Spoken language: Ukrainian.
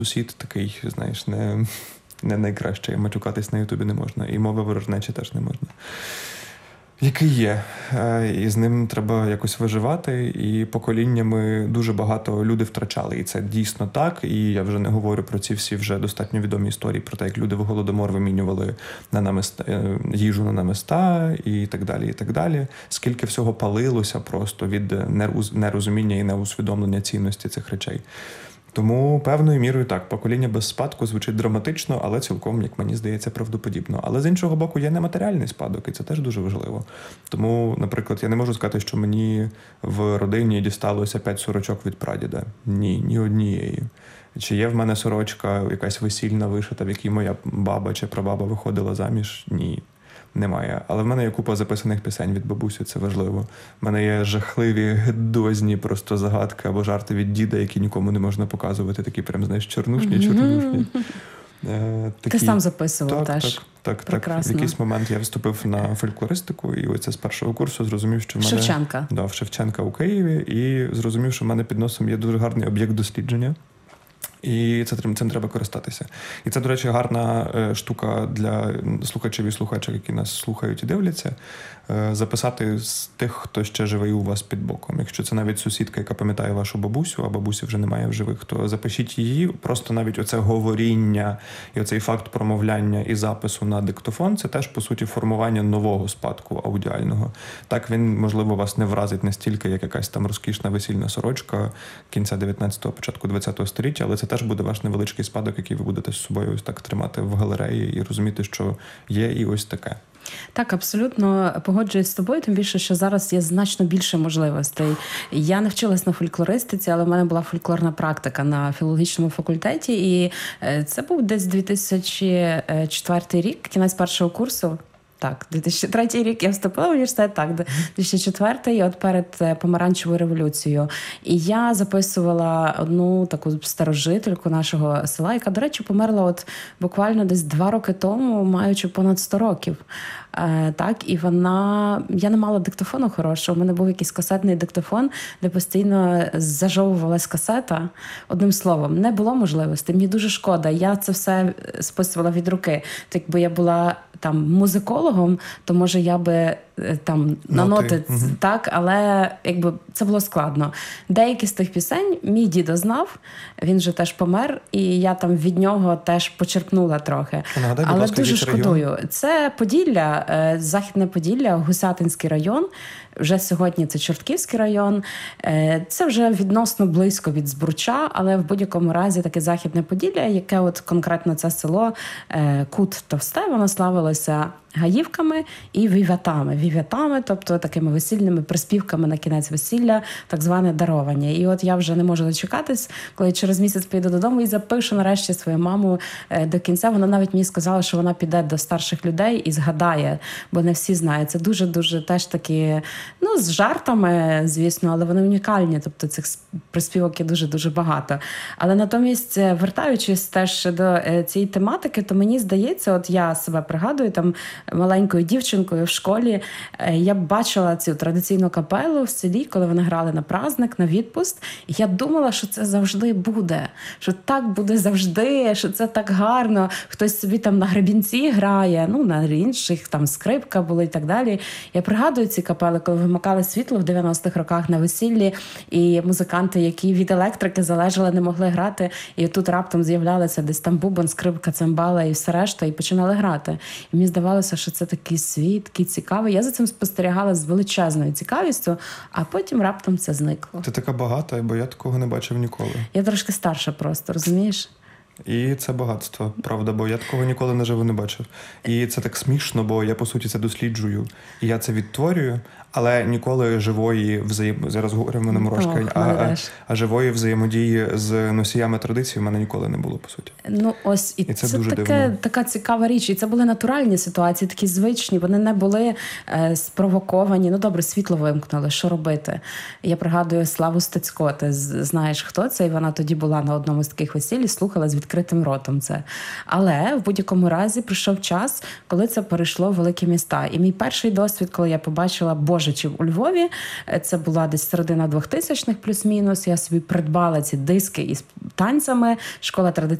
сусід такий, знаєш, не найкращий, матюкатись на Ютубі не можна, і мови ворожнечі теж не можна. Який є, і з ним треба якось виживати, і поколіннями дуже багато люди втрачали, і це дійсно так, і я вже не говорю про ці всі вже достатньо відомі історії про те, як люди в Голодомор вимінювали їжу на намиста, і так далі, і так далі. Скільки всього палилося просто від нерозуміння і неусвідомлення цінності цих речей. Тому певною мірою так, покоління без спадку звучить драматично, але цілком, як мені здається, правдоподібно. Але з іншого боку, є нематеріальний спадок, і це теж дуже важливо. Тому, наприклад, я не можу сказати, що мені в родині дісталося 5 сорочок від прадіда. Ні однієї. Чи є в мене сорочка якась весільна вишита, в якій моя баба чи прабаба виходила заміж? Ні. Немає. Але в мене є купа записаних пісень від бабусі, це важливо. В мене є жахливі, гидозні просто загадки або жарти від діда, які нікому не можна показувати. Такі прям, знаєш, чорнушні. Ти сам записував теж. Так. В якийсь момент я вступив на фольклористику, і оце з першого курсу зрозумів, що в мене... Шевченка. Да, в Шевченка у Києві, і зрозумів, що в мене під носом є дуже гарний об'єкт дослідження. І цим треба користатися. І це, до речі, гарна штука для слухачів і слухачок, які нас слухають і дивляться, записати з тих, хто ще живий у вас під боком. Якщо це навіть сусідка, яка пам'ятає вашу бабусю, а бабусі вже немає в живих, то запишіть її. Просто навіть оце говоріння і оцей факт промовляння і запису на диктофон – це теж, по суті, формування нового спадку аудіального. Так він, можливо, вас не вразить настільки, як якась там розкішна весільна сорочка кінця 19-го, початку 20-го століття, але це теж буде ваш невеличкий спадок, який ви будете з собою ось так тримати в галереї і розуміти, що є і ось таке. Так, абсолютно погоджуюсь з тобою, тим більше, що зараз є значно більше можливостей. Я не вчилась на фольклористиці, але в мене була фольклорна практика на філологічному факультеті, і це був десь 2004 рік, кінець першого курсу. Так, 2003 рік я вступила в університет, так, 2004, от перед помаранчевою революцією. І я записувала одну таку старожительку нашого села, яка, до речі, померла от буквально десь 2 роки тому, маючи понад 100 років. Так, і я не мала диктофону хорошого, у мене був якийсь касетний диктофон, де постійно зажовувалась касета. Одним словом, не було можливості, мені дуже шкода, я це все списувала від руки. Так, якби я була там музикологом, то може я би там на ноти, так, але якби це було складно. Деякі з тих пісень мій дідо знав, він же теж помер, і я там від нього теж почерпнула трохи. Нагадай, але ласка, дуже шкодую. район? Це Поділля, Західне Поділля, Гусятинський район. Вже сьогодні це Чортківський район. Це вже відносно близько від Збруча, але в будь-якому разі таке Західне Поділля, яке от конкретно це село Кут Товсте, воно славилося гаївками і вівятами, тобто такими весільними приспівками на кінець весілля, так зване даровання. І от я вже не можу дочекатись, коли через місяць поїду додому і запишу нарешті свою маму до кінця. Вона навіть мені сказала, що вона піде до старших людей і згадає, бо не всі знають. Це дуже-дуже теж такі, з жартами, звісно, але вони унікальні, тобто цих приспівок є дуже-дуже багато. Але натомість, вертаючись теж до цієї тематики, то мені здається, от я себе пригадую, там маленькою дівчинкою в школі я бачила цю традиційну капелу в селі, коли вони грали на праздник, на відпуст. І я думала, що це завжди буде, що так буде завжди, що це так гарно. Хтось собі там на гребінці грає, на інших, там скрипка була і так далі. Я пригадую ці капели, коли вимикали світло в 90-х роках на весіллі, і музиканти, які від електрики залежали, не могли грати, і тут раптом з'являлися десь там бубон, скрипка, цимбала і все решта, і починали грати. І мені здавалося, що це такий світ, такий цікавий. Я за цим спостерігала з величезною цікавістю, а потім раптом це зникло. Ти така багата, бо я такого не бачив ніколи. Я трошки старша просто, розумієш? І це багатство, правда, бо я такого ніколи наживо не бачив. І це так смішно, бо я, по суті, це досліджую. І я це відтворюю, але ніколи живої зараз говорю, в мене мурашка, а живої взаємодії з носіями традицій в мене ніколи не було, по суті. Ось, і це дуже дивно. Така цікава річ. І це були натуральні ситуації, такі звичні, вони не були спровоковані. Добре, світло вимкнули, що робити? Я пригадую Славу Стецько, ти знаєш, хто це? І вона тоді була на одному з таких весіль і слухала з відкритим ротом це. Але в будь-якому разі прийшов час, коли це перейшло в великі міста. І мій перший досвід, коли я побачила Боже Божичів у Львові. Це була десь середина 2000-х плюс-мінус. Я собі придбала ці диски із танцями. Школа традиційної